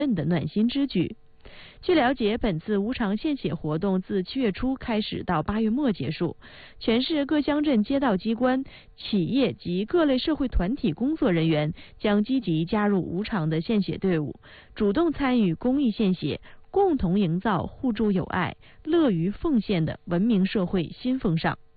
的暖心之举。据了解，本次无偿献血活动自7月初开始到8月末结束，全市各乡镇街道机关、企业及各类社会团体工作人员将积极加入无偿的献血队伍，主动参与公益献血，共同营造互助友爱、乐于奉献的文明社会新风尚。